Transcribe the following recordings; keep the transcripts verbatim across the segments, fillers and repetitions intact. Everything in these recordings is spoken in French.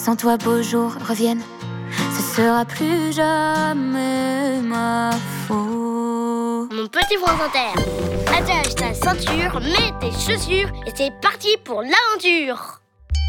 Sans toi, beaux jours reviennent, ce sera plus jamais ma faute. Mon petit France Inter, attache ta ceinture, mets tes chaussures et c'est parti pour l'aventure.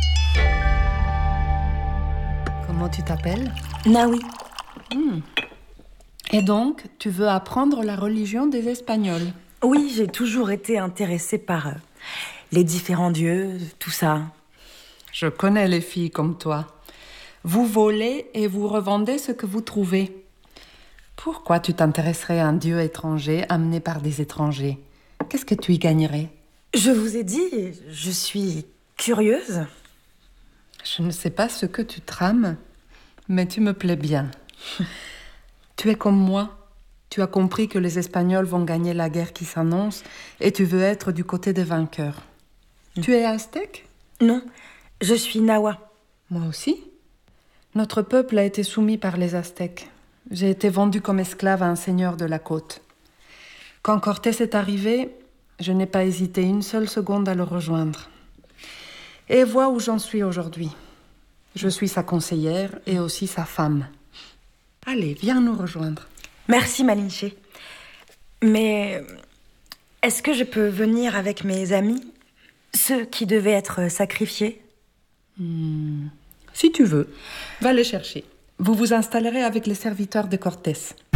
Comment tu t'appelles? Naoui. Hmm. Et donc, tu veux apprendre la religion des Espagnols? Oui, j'ai toujours été intéressée par euh, les différents dieux, tout ça. Je connais les filles comme toi. Vous volez et vous revendez ce que vous trouvez. Pourquoi tu t'intéresserais à un dieu étranger amené par des étrangers? Qu'est-ce que tu y gagnerais? Je vous ai dit, je suis curieuse. Je ne sais pas ce que tu trames, mais tu me plais bien. Tu es comme moi. Tu as compris que les Espagnols vont gagner la guerre qui s'annonce et tu veux être du côté des vainqueurs. Mmh. Tu es aztèque? Non, je suis Nawa. Moi aussi. Notre peuple a été soumis par les Aztèques. J'ai été vendue comme esclave à un seigneur de la côte. Quand Cortés est arrivé, je n'ai pas hésité une seule seconde à le rejoindre. Et vois où j'en suis aujourd'hui. Je suis sa conseillère et aussi sa femme. Allez, viens nous rejoindre. Merci, Malinche. Mais est-ce que je peux venir avec mes amis, ceux qui devaient être sacrifiés? Hmm. Si tu veux, va les chercher. Vous vous installerez avec les serviteurs de Cortés.